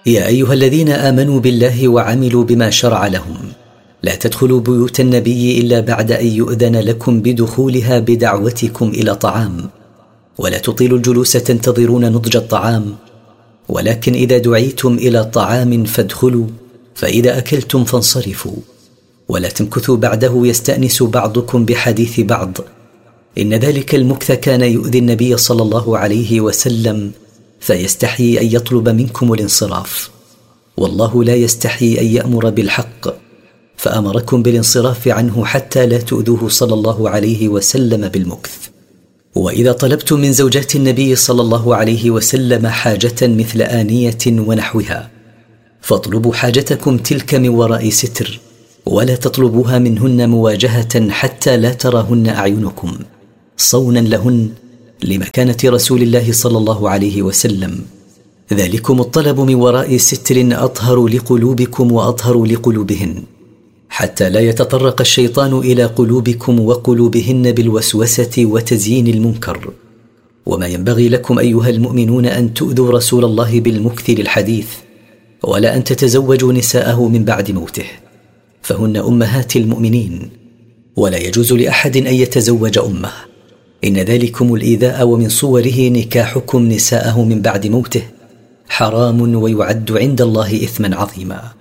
يا أيها الذين آمنوا بالله وعملوا بما شرع لهم لا تدخلوا بيوت النبي إلا بعد أن يؤذن لكم بدخولها بدعوتكم إلى طعام، ولا تطيلوا الجلوس تنتظرون نضج الطعام، ولكن إذا دعيتم إلى طعام فادخلوا، فإذا أكلتم فانصرفوا، ولا تمكثوا بعده يستأنس بعضكم بحديث بعض، إن ذلك المكث كان يؤذي النبي صلى الله عليه وسلم فيستحيي أن يطلب منكم الانصراف، والله لا يستحيي أن يأمر بالحق، فأمركم بالانصراف عنه حتى لا تؤذوه صلى الله عليه وسلم بالمكث. وإذا طلبتم من زوجات النبي صلى الله عليه وسلم حاجة مثل آنية ونحوها فاطلبوا حاجتكم تلك من وراء ستر، ولا تطلبوها منهن مواجهة حتى لا تراهن أعينكم، صونا لهن لمكانة رسول الله صلى الله عليه وسلم. ذلكم الطلب من وراء ستر أطهر لقلوبكم وأطهر لقلوبهن، حتى لا يتطرق الشيطان إلى قلوبكم وقلوبهن بالوسوسة وتزيين المنكر. وما ينبغي لكم أيها المؤمنون أن تؤذوا رسول الله بالمكث للحديث، ولا أن تتزوجوا نساءه من بعد موته، فهن أمهات المؤمنين، ولا يجوز لأحد أن يتزوج أمه، إن ذلكم الإيذاء ومن صوره نكاحكم نساءه من بعد موته حرام ويعد عند الله إثما عظيما.